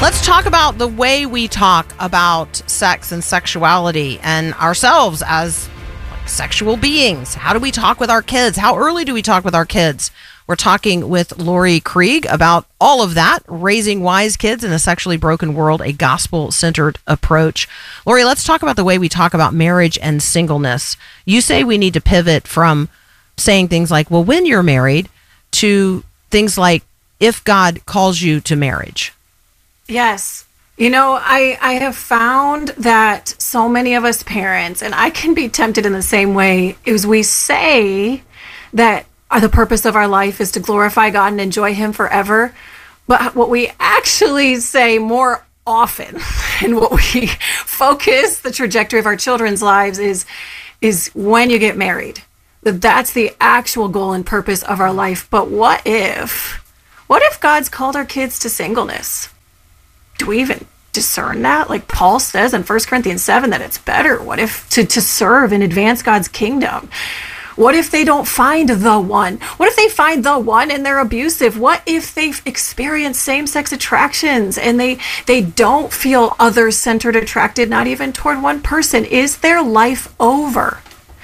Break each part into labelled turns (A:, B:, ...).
A: Let's talk about the way we talk about sex and sexuality and ourselves as sexual beings. How do we talk with our kids? How early do we talk with our kids? We're talking with Lori Krieg about all of that, raising wise kids in a sexually broken world, a gospel-centered approach. Lori, let's talk about the way we talk about marriage and singleness. You say we need to pivot from saying things like, well, when you're married, to things like, if God calls you to marriage.
B: Yes. You know, I have found that so many of us parents, and I can be tempted in the same way, is we say that the purpose of our life is to glorify God and enjoy Him forever. But what we actually say more often and what we focus the trajectory of our children's lives is when you get married. That's the actual goal and purpose of our life. But what if God's called our kids to singleness? Do we even discern that? Like Paul says in 1 Corinthians 7 that it's better. What if to serve and advance God's kingdom? What if they don't find the one? What if they find the one and they're abusive? What if they've experienced same-sex attractions and they don't feel other-centered attracted, not even toward one person? Is their life over?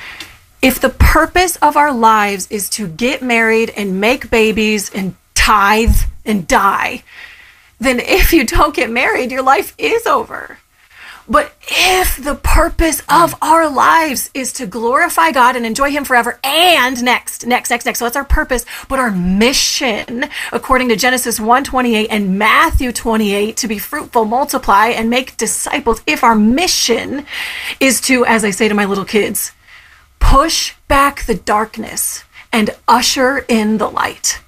B: If the purpose of our lives is to get married and make babies and tithe and die, then if you don't get married, your life is over. But if the purpose of our lives is to glorify God and enjoy Him forever, and next, so that's our purpose, but our mission, according to Genesis 1:28 and Matthew 28, to be fruitful, multiply, and make disciples, if our mission is to, as I say to my little kids, push back the darkness and usher in the light.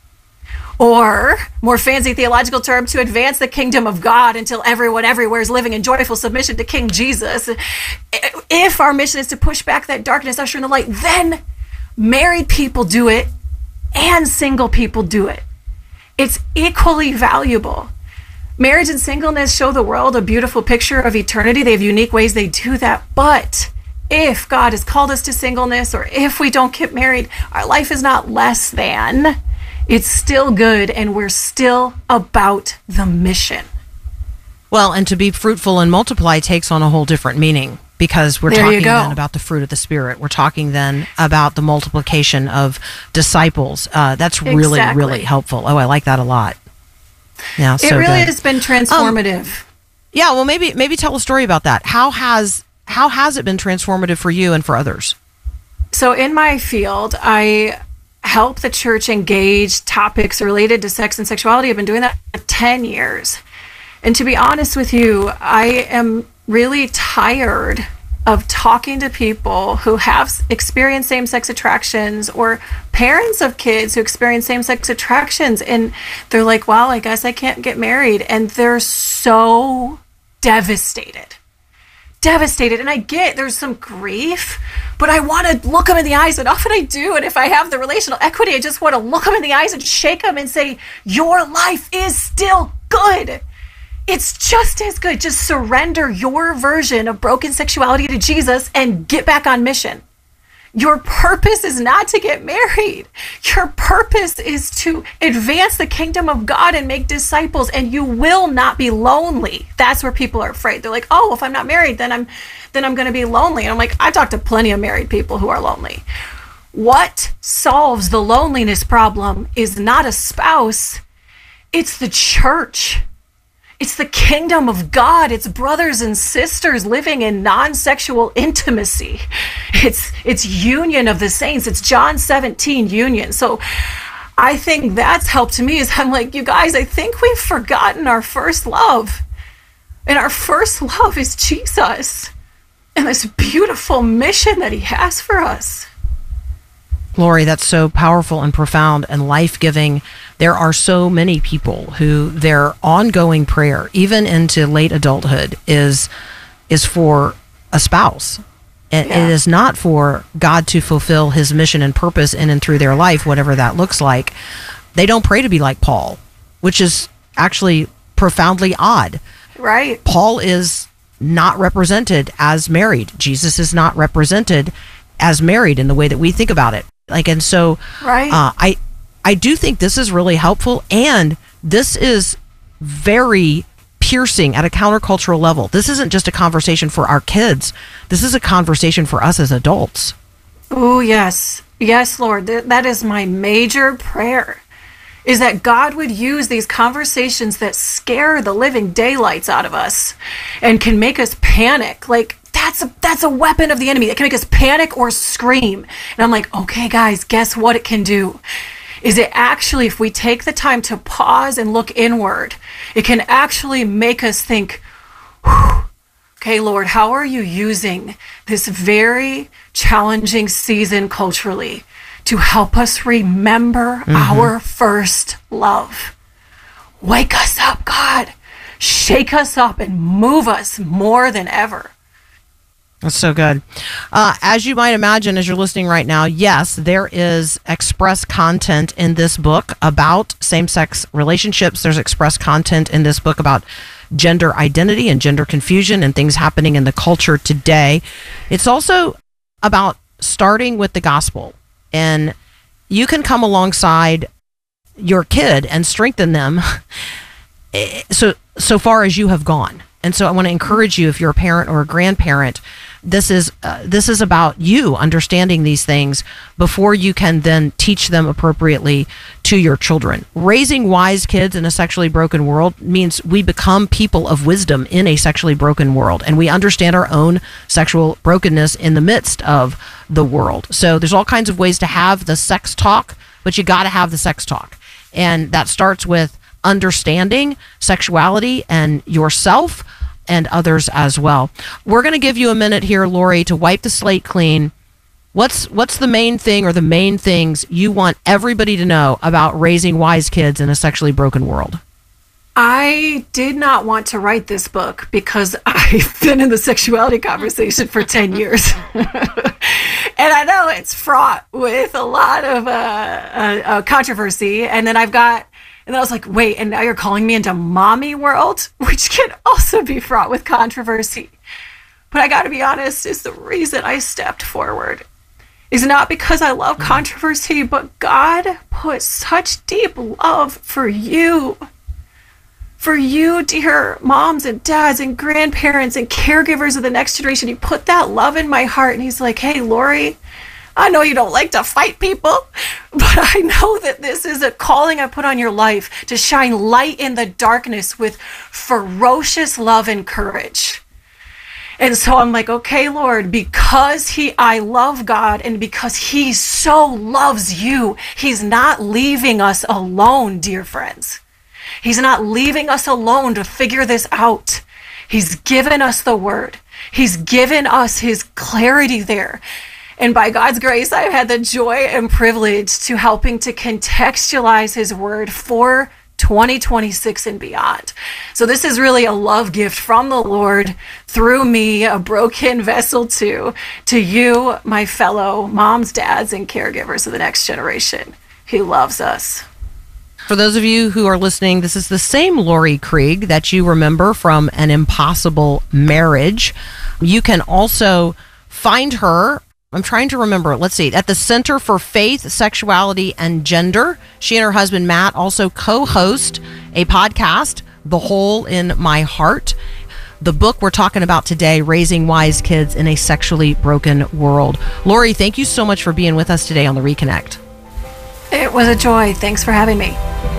B: Or, more fancy theological term, to advance the kingdom of God until everyone everywhere is living in joyful submission to King Jesus. If our mission is to push back that darkness, usher in the light, then married people do it and single people do it. It's equally valuable. Marriage and singleness show the world a beautiful picture of eternity. They have unique ways they do that. But if God has called us to singleness, or if we don't get married, our life is not less than. It's still good, and we're still about the mission.
A: Well, and to be fruitful and multiply takes on a whole different meaning, because we're talking then about the fruit of the Spirit. We're talking then about the multiplication of disciples. That's really, really helpful. Oh, I like that a lot. Yeah,
B: it really has been transformative.
A: Yeah, well, maybe tell a story about that. How has it been transformative for you and for others?
B: So in my field, I help the church engage topics related to sex and sexuality. I've been doing that for 10 years. And to be honest with you, I am really tired of talking to people who have experienced same-sex attractions, or parents of kids who experience same-sex attractions. And they're like, well, I guess I can't get married. And they're so devastated. And I get there's some grief, but I want to look them in the eyes, and often I do. And if I have the relational equity, I just want to look them in the eyes and shake them and say, your life is still good. It's just as good. Just surrender your version of broken sexuality to Jesus and get back on mission. Your purpose is not to get married. Your purpose is to advance the kingdom of God and make disciples, and you will not be lonely. That's where people are afraid. They're like, oh, if I'm not married, then I'm going to be lonely. And I'm like, I talk to plenty of married people who are lonely. What solves the loneliness problem is not a spouse. It's the church. It's the kingdom of God. It's brothers and sisters living in non-sexual intimacy. It's union of the saints. It's John 17 union. So I think that's helped to me. Is I'm like, you guys, I think we've forgotten our first love. And our first love is Jesus and this beautiful mission that He has for us.
A: Lori, that's so powerful and profound and life-giving. There are so many people who their ongoing prayer, even into late adulthood, is for a spouse. It is not for God to fulfill His mission and purpose in and through their life, whatever that looks like. They don't pray to be like Paul, which is actually profoundly odd.
B: Right.
A: Paul is not represented as married. Jesus is not represented as married in the way that we think about it. And so I do think this is really helpful, and this is very piercing at a countercultural level. This isn't just a conversation for our kids. This is a conversation for us as adults.
B: Oh, yes. Yes, Lord. That is my major prayer, is that God would use these conversations that scare the living daylights out of us and can make us panic. Like, that's a weapon of the enemy that can make us panic or scream. And I'm like, okay, guys, guess what it can do? Is it actually, if we take the time to pause and look inward, it can actually make us think, okay, Lord, how are you using this very challenging season culturally to help us remember our first love? Wake us up, God. Shake us up and move us more than ever.
A: That's so good. As you might imagine, as you're listening right now, yes, there is express content in this book about same-sex relationships. There's express content in this book about gender identity and gender confusion and things happening in the culture today. It's also about starting with the gospel. And you can come alongside your kid and strengthen them so far as you have gone. And so I want to encourage you, if you're a parent or a grandparent, this is about you understanding these things before you can then teach them appropriately to your children. Raising wise kids in a sexually broken world means we become people of wisdom in a sexually broken world, and we understand our own sexual brokenness in the midst of the world. So there's all kinds of ways to have the sex talk, but you got to have the sex talk. And that starts with understanding sexuality and yourself and others as well. We're going to give you a minute here, Lori, to wipe the slate clean. What's the main thing or the main things you want everybody to know about raising wise kids in a sexually broken world?
B: I did not want to write this book because I've been in the sexuality conversation for 10 years. And I know it's fraught with a lot of controversy. And then I was like, wait, and now you're calling me into mommy world, which can also be fraught with controversy. But I got to be honest, is the reason I stepped forward is not because I love controversy, but God put such deep love for you, dear moms and dads and grandparents and caregivers of the next generation. He put that love in my heart, and he's like, hey, Lori, I know you don't like to fight people, but I know that this is a calling I put on your life to shine light in the darkness with ferocious love and courage. And so I'm like, okay, Lord, because I love God and because he so loves you, he's not leaving us alone, dear friends. He's not leaving us alone to figure this out. He's given us the word. He's given us his clarity there. And by God's grace, I've had the joy and privilege to helping to contextualize his word for 2026 and beyond. So this is really a love gift from the Lord through me, a broken vessel to you, my fellow moms, dads, and caregivers of the next generation. He loves us.
A: For those of you who are listening, this is the same Lori Krieg that you remember from An Impossible Marriage. You can also find her, I'm trying to remember, let's see, at the Center for Faith, Sexuality, and Gender. She and her husband, Matt, also co-host a podcast, The Hole in My Heart. The book we're talking about today, Raising Wise Kids in a Sexually Broken World. Lori, thank you so much for being with us today on The Reconnect.
B: It was a joy. Thanks for having me.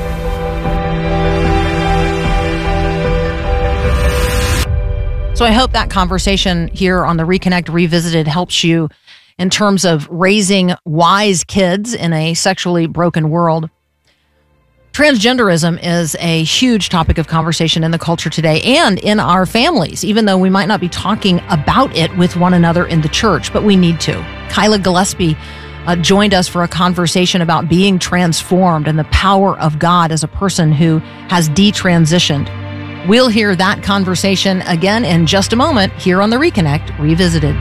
A: So I hope that conversation here on The Reconnect Revisited helps you in terms of raising wise kids in a sexually broken world. Transgenderism is a huge topic of conversation in the culture today and in our families, even though we might not be talking about it with one another in the church, but we need to. Kyla Gillespie joined us for a conversation about being transformed and the power of God as a person who has detransitioned. We'll hear that conversation again in just a moment here on The Reconnect Revisited.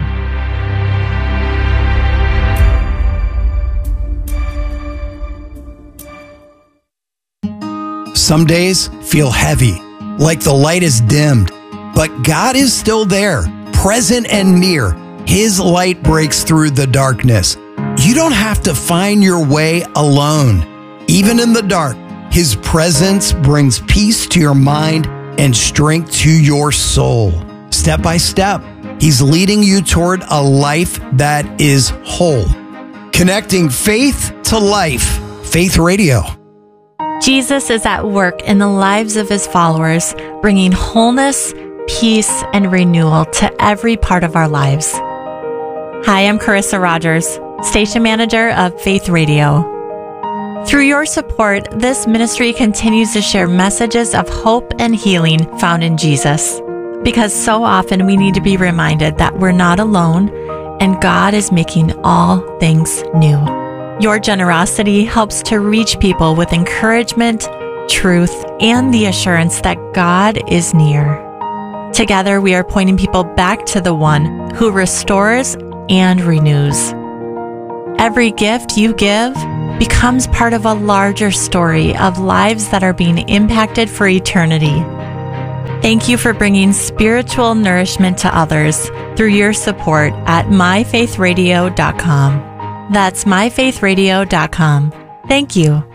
C: Some days feel heavy, like the light is dimmed, but God is still there, present and near. His light breaks through the darkness. You don't have to find your way alone. Even in the dark, his presence brings peace to your mind and strength to your soul. Step by step, He's leading you toward a life that is whole. Connecting faith to life. Faith Radio.
D: Jesus is at work in the lives of His followers, bringing wholeness, peace, and renewal to every part of our lives. Hi, I'm Carissa Rogers, Station Manager of Faith Radio. Through your support, this ministry continues to share messages of hope and healing found in Jesus. Because so often we need to be reminded that we're not alone and God is making all things new. Your generosity helps to reach people with encouragement, truth, and the assurance that God is near. Together, we are pointing people back to the one who restores and renews. Every gift you give becomes part of a larger story of lives that are being impacted for eternity. Thank you for bringing spiritual nourishment to others through your support at myfaithradio.com. That's myfaithradio.com. Thank you.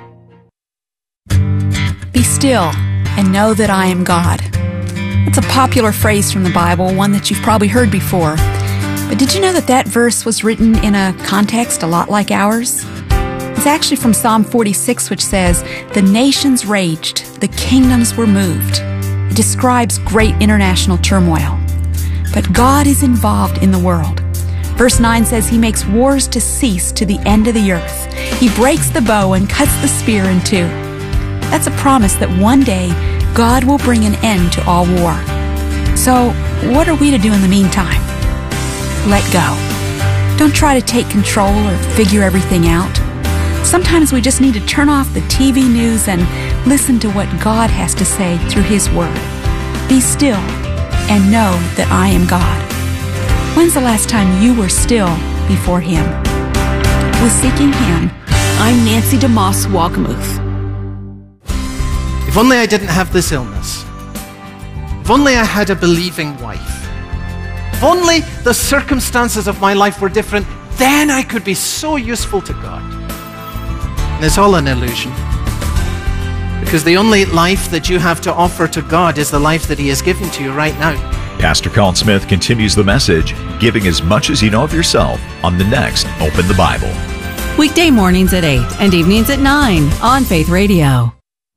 E: Be still and know that I am God. It's a popular phrase from the Bible, one that you've probably heard before. But did you know that verse was written in a context a lot like ours? It's actually from Psalm 46, which says, "The nations raged, the kingdoms were moved." It describes great international turmoil. But God is involved in the world. Verse 9 says, He makes wars to cease to the end of the earth. He breaks the bow and cuts the spear in two. That's a promise that one day God will bring an end to all war. So, what are we to do in the meantime? Let go. Don't try to take control or figure everything out. Sometimes we just need to turn off the TV news and listen to what God has to say through His Word. Be still and know that I am God. When's the last time you were still before Him? With Seeking Him, I'm Nancy DeMoss Walkamuth.
F: If only I didn't have this illness. If only I had a believing wife. If only the circumstances of my life were different, then I could be so useful to God. And it's all an illusion. Because the only life that you have to offer to God is the life that He has given to you right now.
G: Pastor Colin Smith continues the message, giving as much as you know of yourself on the next Open the Bible.
H: Weekday mornings at 8 and evenings at 9 on Faith Radio.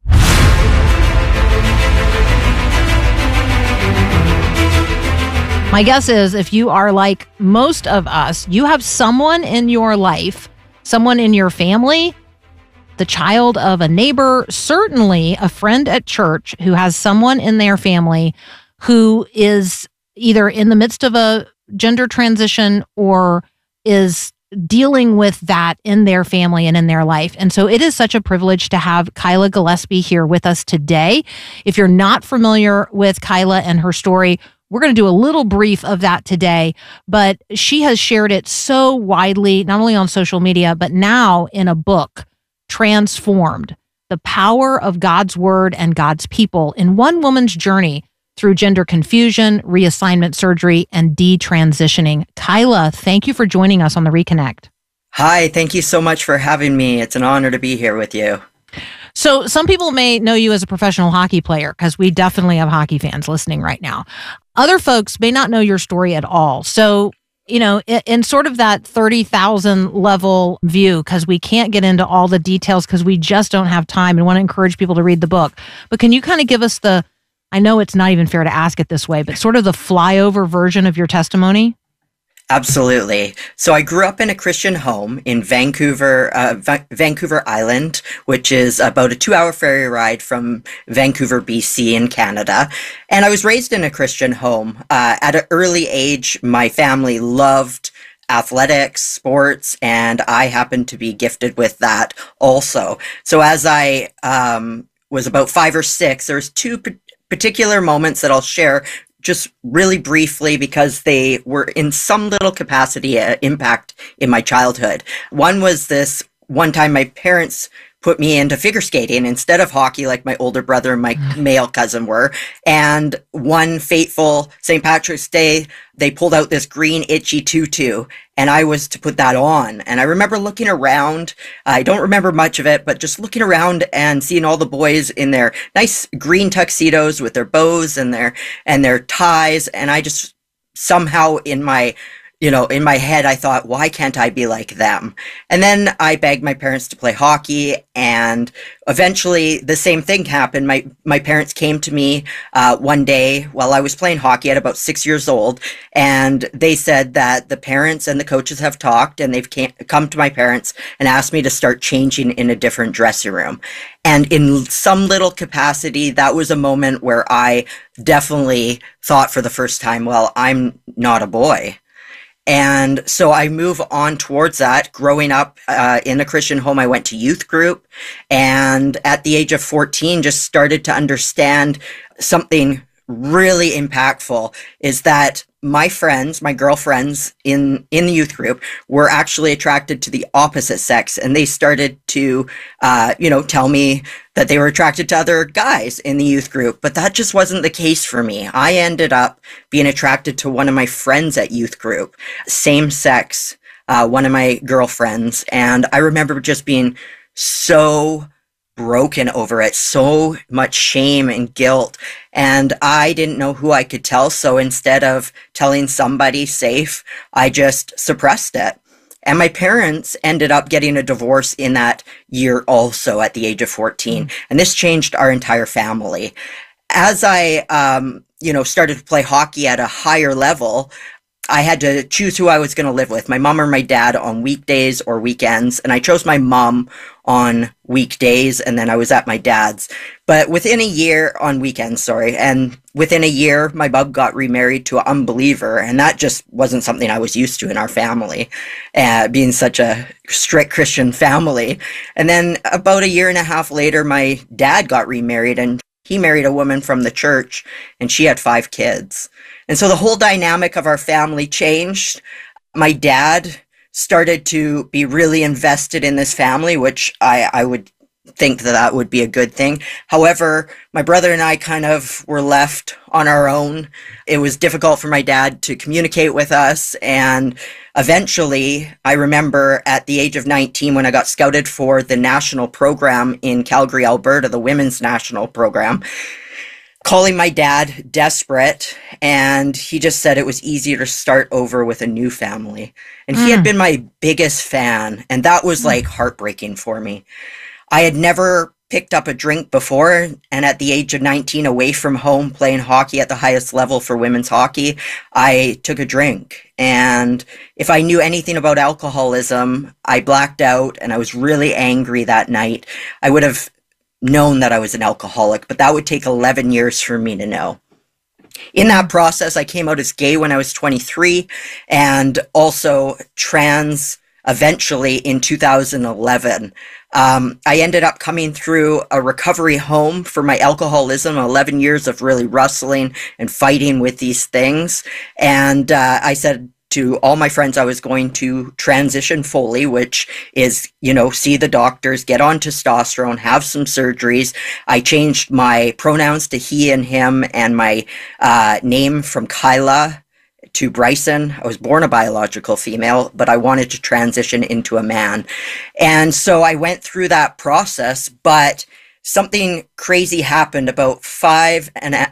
A: My guess is if you are like most of us, you have someone in your life, someone in your family, the child of a neighbor, certainly a friend at church who has someone in their family who is either in the midst of a gender transition or is dealing with that in their family and in their life. And so it is such a privilege to have Kyla Gillespie here with us today. If you're not familiar with Kyla and her story, we're going to do a little brief of that today, but she has shared it so widely, not only on social media, but now in a book, Transformed: The Power of God's Word and God's People in One Woman's Journey Through Gender Confusion, Reassignment Surgery, and Detransitioning. Kyla, thank you for joining us on the Reconnect.
I: Hi, thank you so much for having me. It's an honor to be here with you.
A: So some people may know you as a professional hockey player, because we definitely have hockey fans listening right now. Other folks may not know your story at all. So, you know, in sort of that 30,000 level view, because we can't get into all the details because we just don't have time and want to encourage people to read the book. But can you kind of give us I know it's not even fair to ask it this way, but sort of the flyover version of your testimony?
I: Absolutely. So I grew up in a Christian home in Vancouver Island, which is about a 2-hour ferry ride from Vancouver, BC in Canada. And I was raised in a Christian home. At an early age, my family loved athletics, sports, and I happened to be gifted with that also. So as I was about 5 or 6, there's two particular moments that I'll share just really briefly because they were in some little capacity impact in my childhood. One was this one time my parents put me into figure skating instead of hockey like my older brother and my male cousin were. And one fateful St. Patrick's Day, they pulled out this green itchy tutu, and I was to put that on. And I remember looking around. I don't remember much of it, but just looking around and seeing all the boys in their nice green tuxedos with their bows and their ties. And I just somehow in my head, I thought, why can't I be like them? And then I begged my parents to play hockey, and eventually the same thing happened. My parents came to me one day while I was playing hockey at about 6 years old, and they said that the parents and the coaches have talked, and they've come to my parents and asked me to start changing in a different dressing room. And in some little capacity, that was a moment where I definitely thought for the first time, well, I'm not a boy. And so I move on towards that. Growing up in a Christian home, I went to youth group, and at the age of 14, just started to understand something really impactful, is that my friends, my girlfriends in the youth group were actually attracted to the opposite sex, and they started to, tell me that they were attracted to other guys in the youth group, but that just wasn't the case for me. I ended up being attracted to one of my friends at youth group, same sex, one of my girlfriends, and I remember just being so broken over it, so much shame and guilt, and I didn't know who I could tell, so instead of telling somebody safe, I just suppressed it. And my parents ended up getting a divorce in that year also at the age of 14, and this changed our entire family. As I, started to play hockey at a higher level, I had to choose who I was going to live with, my mom or my dad, on weekdays or weekends. And I chose my mom on weekdays, and then I was at my dad's. But within a year, on weekends, and within a year, my mom got remarried to an unbeliever. And that just wasn't something I was used to in our family, being such a strict Christian family. And then about a year and a half later, my dad got remarried, and he married a woman from the church, and she had 5 kids. And so the whole dynamic of our family changed. My dad started to be really invested in this family, which I would think that would be a good thing. However, my brother and I kind of were left on our own. It was difficult for my dad to communicate with us. And eventually, I remember at the age of 19, when I got scouted for the national program in Calgary, Alberta, the women's national program, calling my dad desperate, and he just said it was easier to start over with a new family. And he had been my biggest fan, and that was like heartbreaking for me. I had never picked up a drink before, and at the age of 19, away from home, playing hockey at the highest level for women's hockey, I took a drink. And if I knew anything about alcoholism, I blacked out, and I was really angry that night. I would have known that I was an alcoholic, but that would take 11 years for me to know. In that process, I came out as gay when I was 23, and also trans eventually in 2011. I ended up coming through a recovery home for my alcoholism, 11 years of really wrestling and fighting with these things. And I said to all my friends I was going to transition fully, which is, see the doctors, get on testosterone, have some surgeries. I changed my pronouns to he and him, and my name from Kyla to Bryson. I was born a biological female, but I wanted to transition into a man. And so I went through that process, but something crazy happened about 5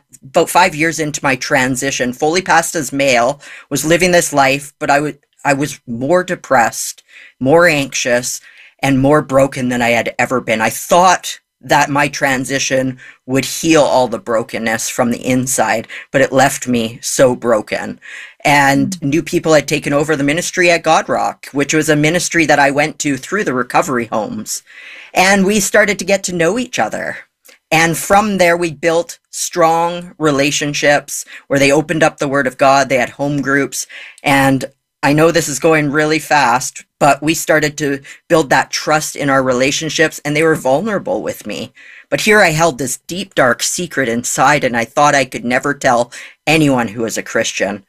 I: years into my transition, fully passed as male, was living this life, but I was more depressed, more anxious, and more broken than I had ever been. I thought that my transition would heal all the brokenness from the inside, but it left me so broken. And new people had taken over the ministry at God Rock, which was a ministry that I went to through the recovery homes. And we started to get to know each other. And from there, we built strong relationships where they opened up the Word of God. They had home groups. And I know this is going really fast, but we started to build that trust in our relationships, and they were vulnerable with me. But here I held this deep, dark secret inside, and I thought I could never tell anyone who was a Christian.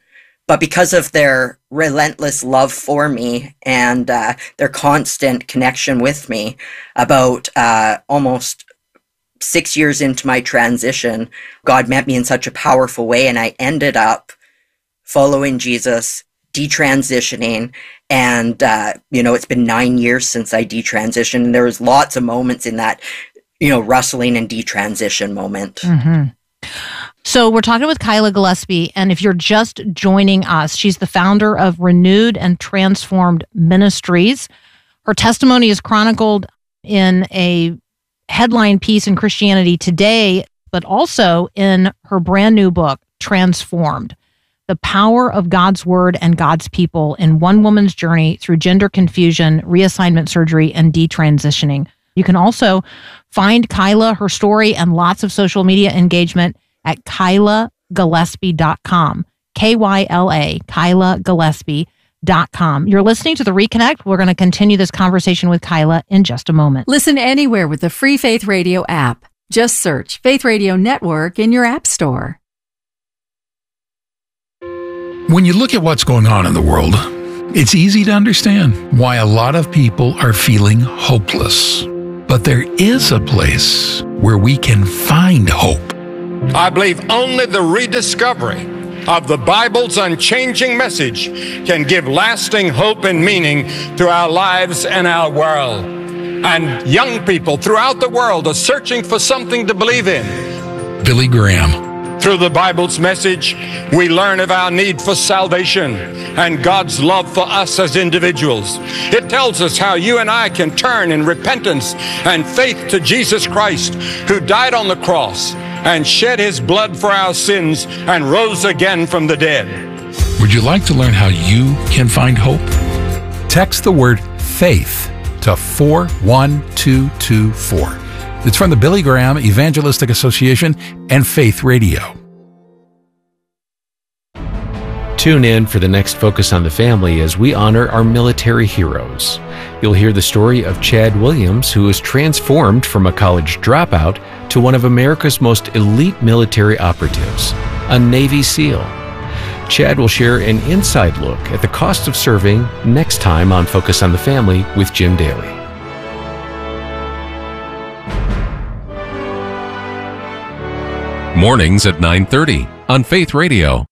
I: But because of their relentless love for me and their constant connection with me, about almost 6 years into my transition, God met me in such a powerful way, and I ended up following Jesus, detransitioning, and it's been 9 years since I detransitioned, and there was lots of moments in that, wrestling and detransition moment.
A: Mm-hmm. So we're talking with Kyla Gillespie, and if you're just joining us, she's the founder of Renewed and Transformed Ministries. Her testimony is chronicled in a headline piece in Christianity Today, but also in her brand new book, Transformed: The Power of God's Word and God's People in One Woman's Journey Through Gender Confusion, Reassignment Surgery, and Detransitioning. You can also find Kyla, her story, and lots of social media engagement at KylaGillespie.com. Kyla, KylaGillespie.com. You're listening to The Reconnect. We're going to continue this conversation with Kyla in just a moment.
H: Listen anywhere with the free Faith Radio app. Just search Faith Radio Network in your app store.
J: When you look at what's going on in the world, it's easy to understand why a lot of people are feeling hopeless. But there is a place where we can find hope.
K: I believe only the rediscovery of the Bible's unchanging message can give lasting hope and meaning to our lives and our world. And young people throughout the world are searching for something to believe in.
J: Billy Graham.
K: Through the Bible's message, we learn of our need for salvation and God's love for us as individuals. It tells us how you and I can turn in repentance and faith to Jesus Christ, who died on the cross and shed his blood for our sins and rose again from the dead.
J: Would you like to learn how you can find hope? Text the word FAITH to 41224. It's from the Billy Graham Evangelistic Association and Faith Radio.
L: Tune in for the next Focus on the Family as we honor our military heroes. You'll hear the story of Chad Williams, who was transformed from a college dropout to one of America's most elite military operatives, a Navy SEAL. Chad will share an inside look at the cost of serving next time on Focus on the Family with Jim Daly.
M: Mornings at 9:30 on Faith Radio.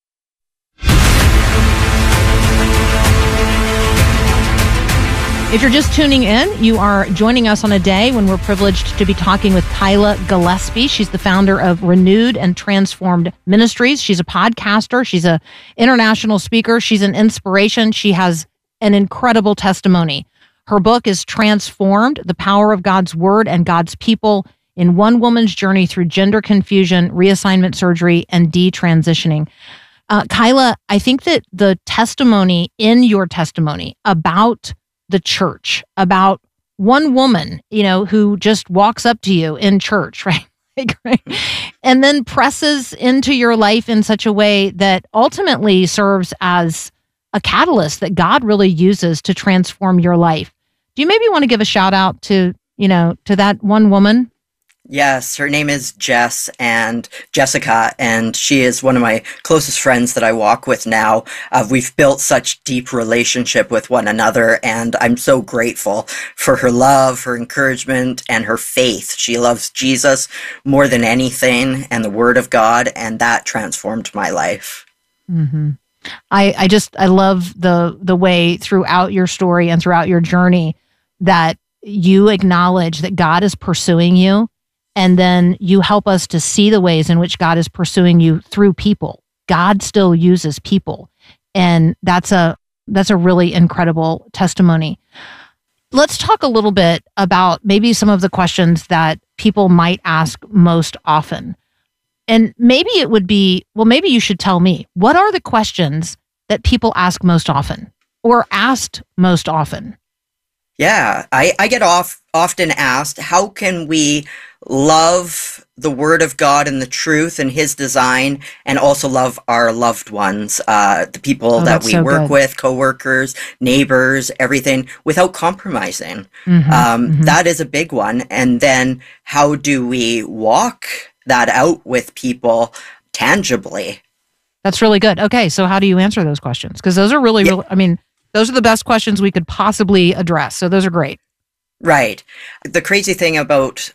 A: If you're just tuning in, you are joining us on a day when we're privileged to be talking with Kyla Gillespie. She's the founder of Renewed and Transformed Ministries. She's a podcaster. She's an international speaker. She's an inspiration. She has an incredible testimony. Her book is Transformed: The Power of God's Word and God's People in One Woman's Journey Through Gender Confusion, Reassignment Surgery, and Detransitioning. Kyla, I think that the testimony in your testimony about the church, about one woman, who just walks up to you in church, right? And then presses into your life in such a way that ultimately serves as a catalyst that God really uses to transform your life. Do you maybe want to give a shout out to that one woman?
I: Yes, her name is Jessica, and she is one of my closest friends that I walk with now. We've built such deep relationship with one another, and I'm so grateful for her love, her encouragement, and her faith. She loves Jesus more than anything and the Word of God, and that transformed my life.
A: Mm-hmm. I love the way throughout your story and throughout your journey that you acknowledge that God is pursuing you. And then you help us to see the ways in which God is pursuing you through people. God still uses people. And that's a really incredible testimony. Let's talk a little bit about maybe some of the questions that people might ask most often. And maybe it would be, well, maybe you should tell me, what are the questions that people ask most often or asked most often?
I: Yeah, I get often asked, how can we love the Word of God and the truth and His design, and also love our loved ones, the people that we work with, coworkers, neighbors, everything, without compromising? That is a big one. And then how do we walk that out with people tangibly?
A: That's really good. Okay, so how do you answer those questions? Because those are really, those are the best questions we could possibly address. So those are great.
I: Right. The crazy thing about,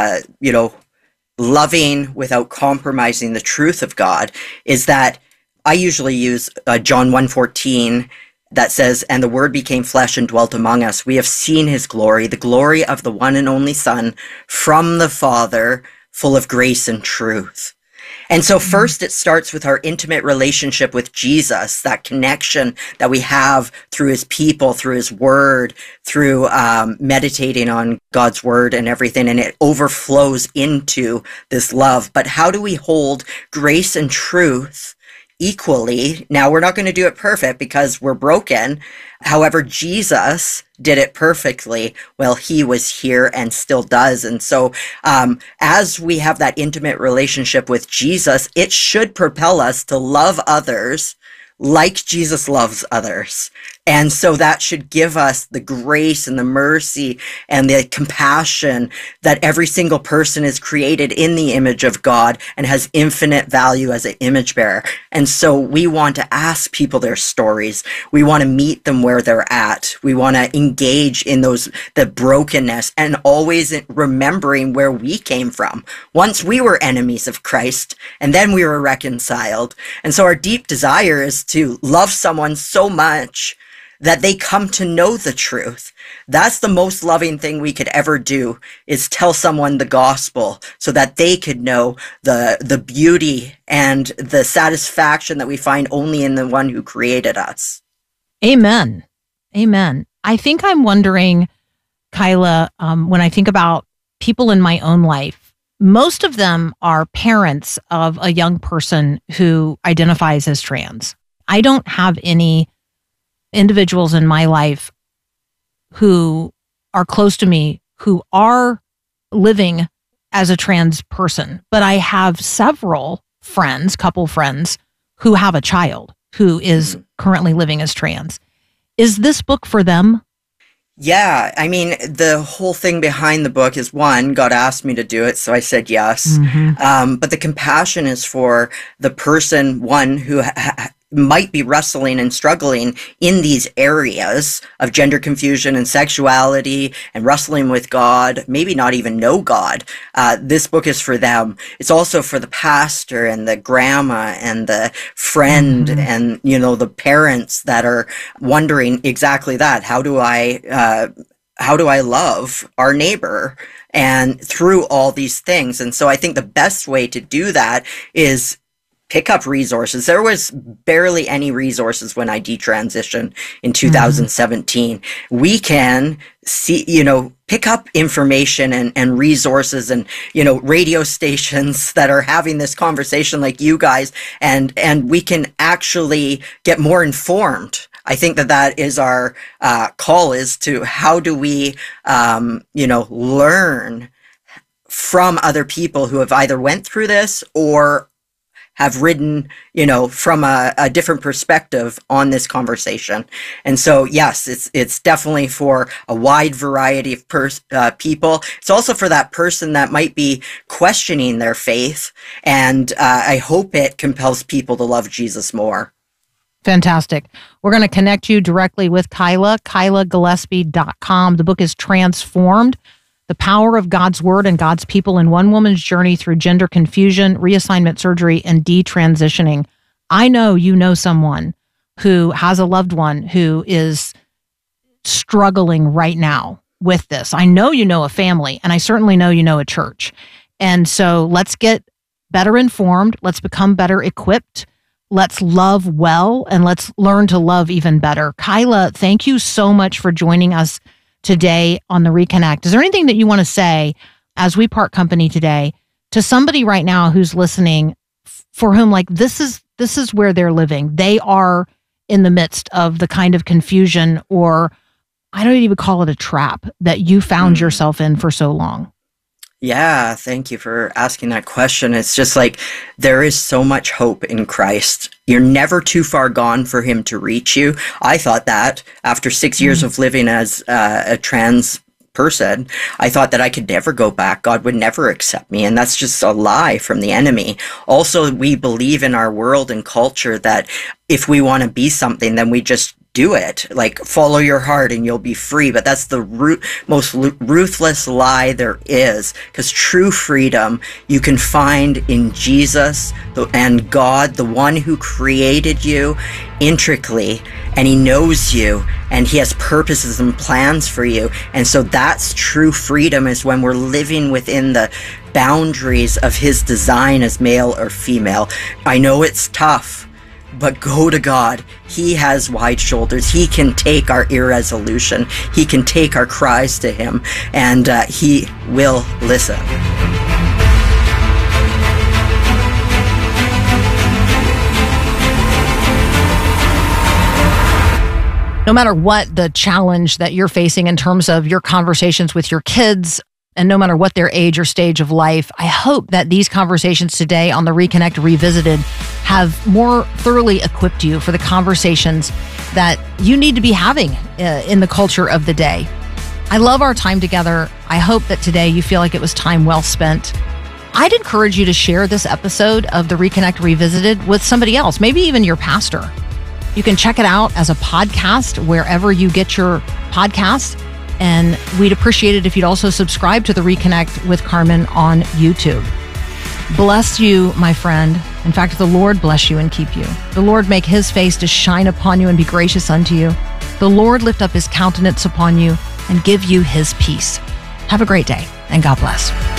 I: loving without compromising the truth of God is that I usually use John 1:14 that says, "And the Word became flesh and dwelt among us. We have seen his glory, the glory of the one and only Son from the Father, full of grace and truth." And so first it starts with our intimate relationship with Jesus, that connection that we have through his people, through his word, through meditating on God's word and everything, and it overflows into this love. But how do we hold grace and truth equally? Now, we're not going to do it perfect because we're broken. However, Jesus did it perfectly while he was here and still does. And so as we have that intimate relationship with Jesus, it should propel us to love others like Jesus loves others. And so that should give us the grace and the mercy and the compassion that every single person is created in the image of God and has infinite value as an image bearer. And so we want to ask people their stories. We want to meet them where they're at. We want to engage in the brokenness, and always remembering where we came from. Once we were enemies of Christ, and then we were reconciled. And so our deep desire is to love someone so much that they come to know the truth. That's the most loving thing we could ever do, is tell someone the gospel so that they could know the beauty and the satisfaction that we find only in the one who created us.
A: Amen. Amen. I think I'm wondering, Kyla, when I think about people in my own life, most of them are parents of a young person who identifies as trans. I don't have any individuals in my life who are close to me who are living as a trans person, but I have several friends, couple friends, who have a child who is currently living as trans. Is this book for them?
I: Yeah, I mean, the whole thing behind the book is, one, God asked me to do it, so I said yes. But the compassion is for the person, one, who might be wrestling and struggling in these areas of gender confusion and sexuality and wrestling with God, maybe not even know God. This book is for them. It's also for the pastor and the grandma and the friend and, the parents that are wondering exactly that. How do I love our neighbor? And through all these things. And so I think the best way to do that is pick up resources. There was barely any resources when I detransitioned in 2017. We can see, pick up information and resources and, radio stations that are having this conversation like you guys, and we can actually get more informed. I think that is our call, is to how do we, learn from other people who have either went through this or have written, from a different perspective on this conversation. And so, yes, it's definitely for a wide variety of people. It's also for that person that might be questioning their faith. And I hope it compels people to love Jesus more.
A: Fantastic. We're going to connect you directly with Kyla, KylaGillespie.com. The book is Transformed: The Power of God's Word and God's People in One Woman's Journey Through Gender Confusion, Reassignment Surgery, and Detransitioning. I know you know someone who has a loved one who is struggling right now with this. I know you know a family, and I certainly know you know a church. And so let's get better informed. Let's become better equipped. Let's love well, and let's learn to love even better. Kyla, thank you so much for joining us today on the Reconnect. Is there anything that you want to say as we part company today to somebody right now who's listening, for whom this is where they're living? They are in the midst of the kind of confusion, or I don't even call it a trap, that you found yourself in for so long.
I: Yeah, thank you for asking that question. It's just there is so much hope in Christ. You're never too far gone for him to reach you. I thought that after 6 years of living as a trans person. I thought that I could never go back. God would never accept me. And that's just a lie from the enemy. Also, we believe in our world and culture that if we want to be something, then we just do it. Like, follow your heart and you'll be free. But that's the most ruthless lie there is, because true freedom you can find in Jesus and God, the one who created you intricately, and he knows you, and he has purposes and plans for you. And so that's true freedom, is when we're living within the boundaries of his design as male or female. I know it's tough, but go to God. He has wide shoulders. He can take our irresolution. He can take our cries to him, and he will listen.
N: No matter what the challenge that you're facing in terms of your conversations with your kids, and no matter what their age or stage of life, I hope that these conversations today on the Reconnect Revisited have more thoroughly equipped you for the conversations that you need to be having in the culture of the day. I love our time together. I hope that today you feel like it was time well spent. I'd encourage you to share this episode of the Reconnect Revisited with somebody else, maybe even your pastor. You can check it out as a podcast wherever you get your podcasts. And we'd appreciate it if you'd also subscribe to the Reconnect with Carmen on YouTube. Bless you, my friend. In fact, the Lord bless you and keep you. The Lord make his face to shine upon you and be gracious unto you. The Lord lift up his countenance upon you and give you his peace. Have a great day, and God bless.